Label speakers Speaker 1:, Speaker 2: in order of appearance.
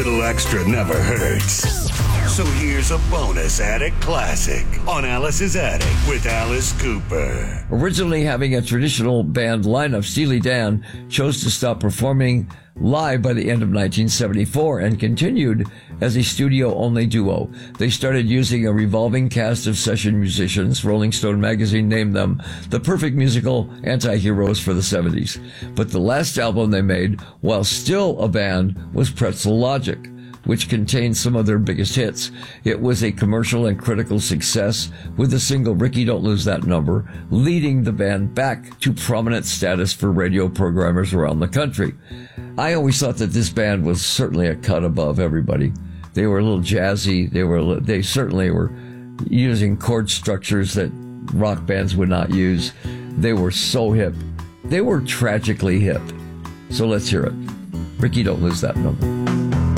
Speaker 1: little extra never hurts. So here's a bonus Attic Classic on Alice's Attic with Alice Cooper.
Speaker 2: Originally having a traditional band lineup, Steely Dan chose to stop performing live by the end of 1974 and continued as a studio-only duo. They started using a revolving cast of session musicians. Rolling Stone magazine named them the perfect musical anti-heroes for the 70s. But the last album they made, while still a band, was Pretzel Logic, which contained some of their biggest hits. It was a commercial and critical success, with the single Ricky Don't Lose That Number leading the band back to prominent status for radio programmers around the country. I always thought that this band was certainly a cut above everybody. They were a little jazzy. They certainly were using chord structures that rock bands would not use. They were so hip. They were tragically hip. So let's hear it. Ricky Don't Lose That Number.